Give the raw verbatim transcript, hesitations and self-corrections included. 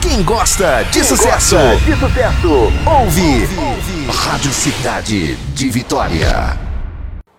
Quem gosta de Quem sucesso, gosta de sucesso, ouve, ouve Rádio Cidade de Vitória.